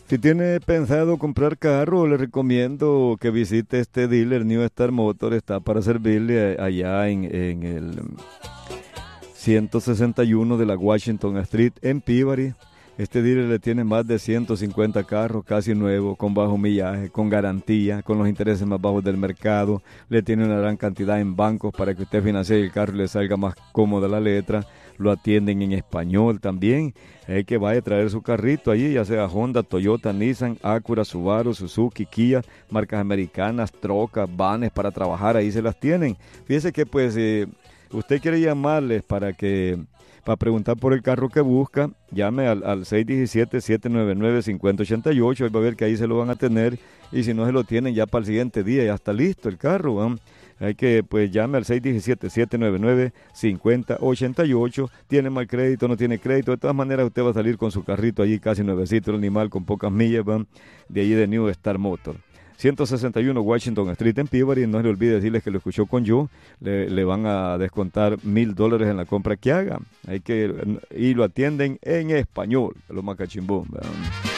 Si tiene pensado comprar carro, le recomiendo que visite este dealer New Star Motor. Está para servirle allá en el 161 de la Washington Street en Peabody. Este dealer le tiene más de 150 carros casi nuevos, con bajo millaje, con garantía, con los intereses más bajos del mercado. Le tiene una gran cantidad en bancos para que usted financie el carro y le salga más cómoda la letra. Lo atienden en español también. Es que vaya a traer su carrito allí, ya sea Honda, Toyota, Nissan, Acura, Subaru, Suzuki, Kia, marcas americanas, trocas, vanes para trabajar, ahí se las tienen. Fíjese que pues usted quiere llamarles para preguntar por el carro que busca, llame al 617-799-5088, ahí va a ver que ahí se lo van a tener, y si no se lo tienen ya para el siguiente día, ya está listo el carro, ¿eh? Hay que, pues llame al 617-799-5088, tiene mal crédito, no tiene crédito, de todas maneras usted va a salir con su carrito allí casi nuevecito, el animal con pocas millas, ¿va? De allí de New Star Motor. 161 Washington Street en Peabody. No se le olvide decirles que lo escuchó con yo. Le van a descontar $1,000 en la compra que haga. Y lo atienden en español, lo más cachimbón, ¿verdad?